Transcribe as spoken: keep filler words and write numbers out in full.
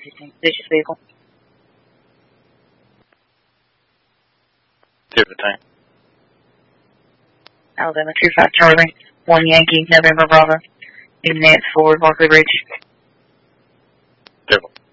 assisting suspicious vehicle. Two tank. Alabama two five Charlie, one Yankee, November Bravo. Advance forward, Barkley Ridge. Two.